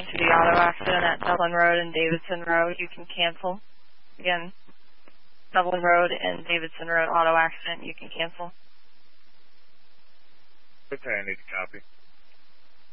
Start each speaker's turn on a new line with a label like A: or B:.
A: to the auto accident at Dublin Road and Davidson Road, you can cancel. Again, Dublin Road and Davidson Road auto accident, you can cancel.
B: Okay, I need a copy.